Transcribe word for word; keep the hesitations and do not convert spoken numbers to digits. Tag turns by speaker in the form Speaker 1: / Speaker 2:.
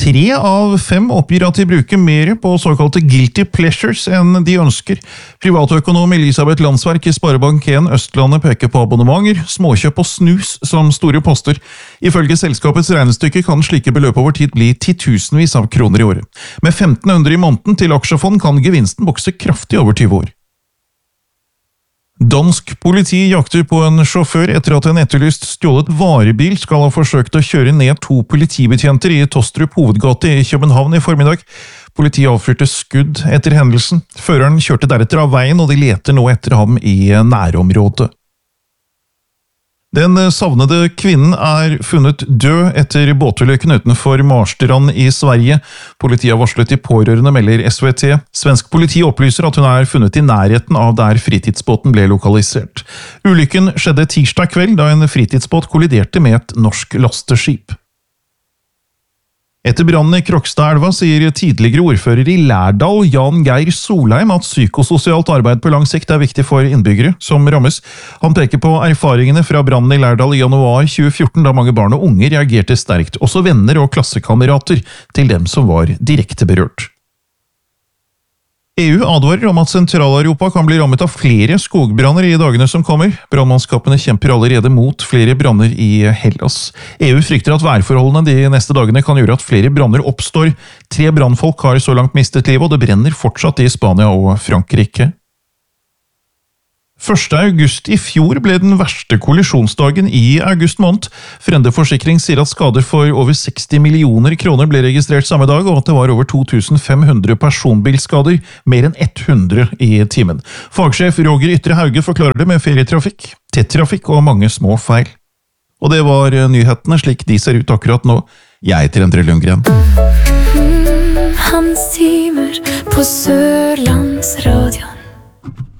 Speaker 1: Tre av fem oppgir at de bruker mer på såkalte guilty pleasures enn de ønsker. Privatøkonom Elisabeth Landsverk i Sparebank en Østlandet peker på abonnementer, småkjøp og snus som store poster. Ifølge selskapets regnestykke kan slike beløp over tid bli titusenvis av kroner i året. Med femten hundre i måneden til aksjefond kan gevinsten vokse kraftig over tyve år. Dansk politi jakter på en sjåfør etter at en etterlyst stjålet varebil skal ha forsøkt å kjøre ned to politibetjenter i Tostrup hovedgate i København i formiddag. Politiet avfyrte skudd etter hendelsen. Føreren kjørte deretter av veien, og de leter nå etter ham i nærområdet. Den savnede kvinnen er funnet død etter båtulykken utenfor Marstrand i Sverige. Politiet har varslet de pårørende, melder S V T. Svensk politi opplyser at hun er funnet i nærheten av der fritidsbåten ble lokalisert. Ulykken skjedde tirsdag kveld da en fritidsbåt kolliderte med et norsk lasteskip. Etter brannen i Krokstadelva sier tidligere ordfører i Lærdal, Jan Geir Solheim, at psykososialt arbeid på lang sikt er viktig for innbyggere som rammes. Han peker på erfaringene fra brannen i Lærdal i januar tjue fjorten, da mange barn og unge reagerte sterkt, også venner og klassekamerater til dem som var direkte berørt. E U advarer om at Sentral-Europa kan bli rammet av flere skogbranner i dagene som kommer. Brannmannskapene kjemper allerede mot flere branner i Hellas. E U frykter at værforholdene de neste dagene kan gjøre at flere branner oppstår. Tre brannfolk har så langt mistet livet, og det brenner fortsatt i Spania og Frankrike. første august i fjor ble den verste kollisjonsdagen i august måned. Frende Forsikring sier at skader for over seksti millioner kroner ble registrert samme dag, og at det var over to tusen fem hundre personbilskader, mer enn hundre i timen. Fagsjef Roger Ytre Hauge forklarer det med ferietrafikk, tett trafikk og mange små feil. Og det var nyhetene slik de ser ut akkurat nå. Jeg heter Endre Lundgren.
Speaker 2: Hans timer på Sørlandsradion.